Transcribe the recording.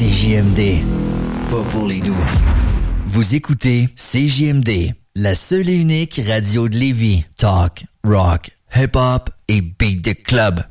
CJMD, pas pour les doux. Vous écoutez CJMD, la seule et unique radio de Lévis. Talk, rock, hip-hop et beat de club.